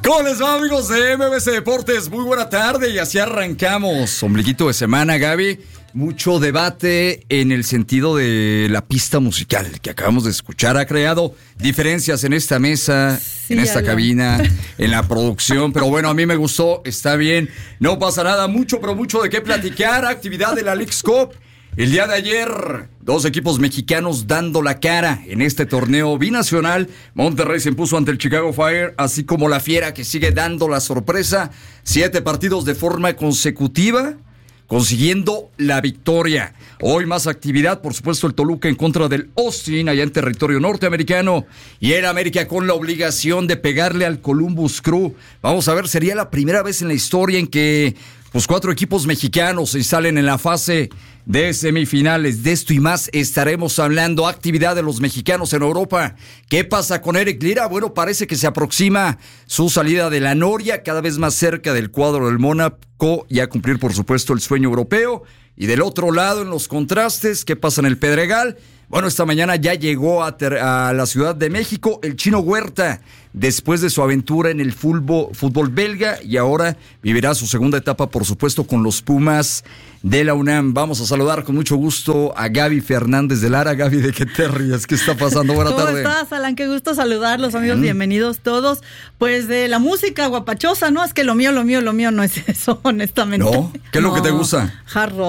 ¿Cómo les va, amigos de MBC Deportes? Muy buena tarde y así arrancamos. Ombliguito de semana, Gaby. Mucho debate en el sentido de la pista musical que acabamos de escuchar. Ha creado diferencias en esta mesa, en esta cabina, en la producción. Pero bueno, a mí me gustó, está bien. No pasa nada, mucho, pero mucho de qué platicar. Actividad de la Leagues Cup. El día de ayer, dos equipos mexicanos dando la cara en este torneo binacional. Monterrey se impuso ante el Chicago Fire, así como la Fiera que sigue dando la sorpresa. 7 partidos de forma consecutiva, consiguiendo la victoria. Hoy más actividad, por supuesto, el Toluca en contra del Austin, allá en territorio norteamericano. Y el América con la obligación de pegarle al Columbus Crew. Vamos a ver, sería la primera vez en la historia en que 4 equipos mexicanos se salen en la fase de semifinales. De esto y más estaremos hablando. Actividad de los mexicanos en Europa. ¿Qué pasa con Eric Lira? Bueno, parece que se aproxima su salida de la Noria, cada vez más cerca del cuadro del Mónaco y a cumplir, por supuesto, el sueño europeo. Y del otro lado, en los contrastes, ¿qué pasa en el Pedregal? Bueno, esta mañana ya llegó a la Ciudad de México el Chino Huerta, después de su aventura en el fútbol belga, y ahora vivirá su segunda etapa, por supuesto, con los Pumas de la UNAM. Vamos a saludar con mucho gusto a Gaby Fernández de Lara. Gaby, ¿de qué te ríes? ¿Qué está pasando? Buena tarde. ¿Cómo estás, Alan? Qué gusto saludarlos, amigos. Bienvenidos todos. Pues de la música guapachosa, ¿no? Es que lo mío no es eso, honestamente. ¿No? ¿Qué es lo que te gusta? Hard rock.